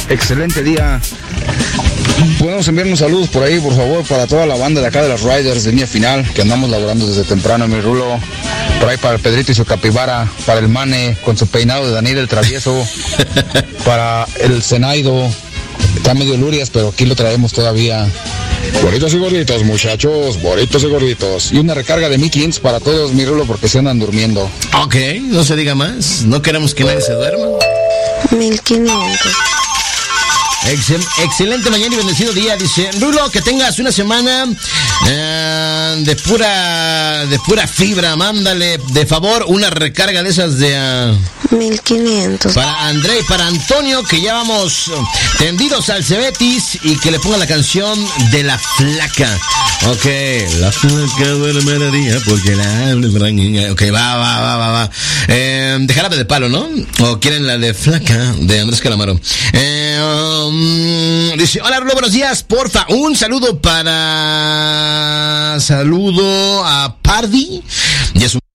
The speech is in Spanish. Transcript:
excelente día. Podemos enviarnos saludos por ahí, por favor, para toda la banda de acá de las Riders de línea final, que andamos laborando desde temprano, mi Rulo. Por ahí para el Pedrito y su capibara, para el Mane con su peinado de Daniel el Travieso, para el Zenaido, está medio lurias, pero aquí lo traemos todavía. Bonitos y gorditos, muchachos, bonitos y gorditos. Y una recarga de 1500 para todos, mi Rulo, porque se andan durmiendo. Ok, no se diga más, no queremos que nadie se duerma. 1500. Excelente mañana y bendecido día, dice Rulo, que tengas una semana de pura fibra. Mándale de favor una recarga de esas de 1500 para André y para Antonio, que ya vamos tendidos al Cebetis, y que le ponga la canción de La Flaca. Ok, La Flaca duerme de día porque la... Ok, va. De Jarabe de Palo, ¿no? O quieren la de Flaca de Andrés Calamaro. Dice, hola Rulo, buenos días, porfa, un saludo a Pardi y a su